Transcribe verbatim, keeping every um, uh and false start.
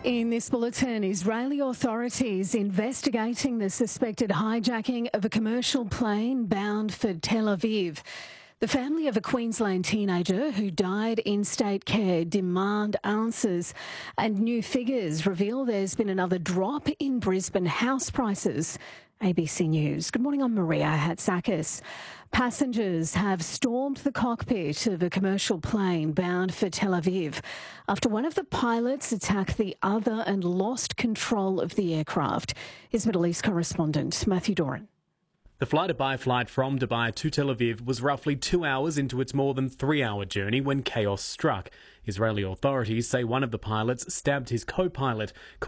In this bulletin, Israeli authorities investigating the suspected hijacking of a commercial plane bound for Tel Aviv. The family of a Queensland teenager who died in state care demand answers, and new figures reveal there's been another drop in Brisbane house prices. A B C News. Good morning, I'm Maria Hatzakis. Passengers have stormed the cockpit of a commercial plane bound for Tel Aviv after one of the pilots attacked the other and lost control of the aircraft. Here's Middle East correspondent Matthew Doran. The fly-to-by flight from Dubai to Tel Aviv was roughly two hours into its more than three-hour journey when chaos struck. Israeli authorities say one of the pilots stabbed his co-pilot,